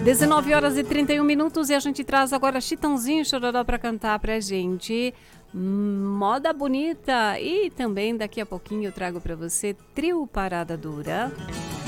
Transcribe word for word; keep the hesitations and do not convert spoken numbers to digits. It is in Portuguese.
dezenove horas e trinta e um minutos e a gente traz agora Chitãozinho Chororó para cantar pra gente. Moda bonita. E também daqui a pouquinho eu trago para você Trio Parada Dura.